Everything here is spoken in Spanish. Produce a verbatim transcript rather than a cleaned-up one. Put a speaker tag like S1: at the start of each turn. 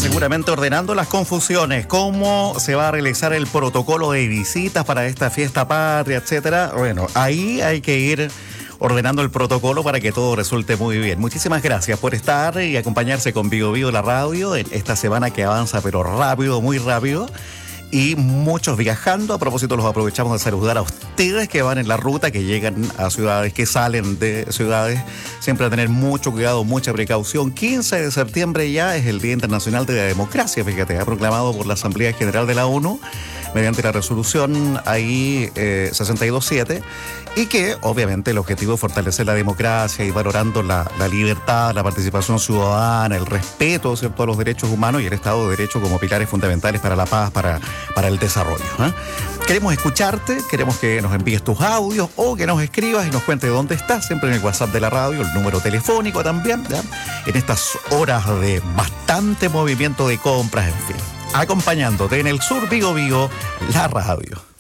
S1: seguramente ordenando las confusiones, cómo se va a realizar el protocolo de visitas para esta fiesta patria, etcétera. Bueno, ahí hay que ir ordenando el protocolo para que todo resulte muy bien. Muchísimas gracias por estar y acompañarse con Bio Bio la radio en esta semana que avanza pero rápido, muy rápido. Y muchos viajando. A propósito, los aprovechamos de saludar a ustedes que van en la ruta, que llegan a ciudades, que salen de ciudades. Siempre a tener mucho cuidado, mucha precaución. quince de septiembre ya es el Día Internacional de la Democracia, fíjate, ha proclamado por la Asamblea General de la ONU mediante la resolución ahí eh, sesenta y dos siete, y que obviamente el objetivo es fortalecer la democracia y valorando la, la libertad, la participación ciudadana, el respeto, ¿cierto?, a los derechos humanos y el Estado de Derecho como pilares fundamentales para la paz, para, para el desarrollo, ¿eh? Queremos escucharte, queremos que nos envíes tus audios o que nos escribas y nos cuentes dónde estás, siempre en el WhatsApp de la radio, el número telefónico también, ¿ya?, en estas horas de bastante movimiento de compras, en fin. Acompañándote en el Sur Bio Bio, la radio.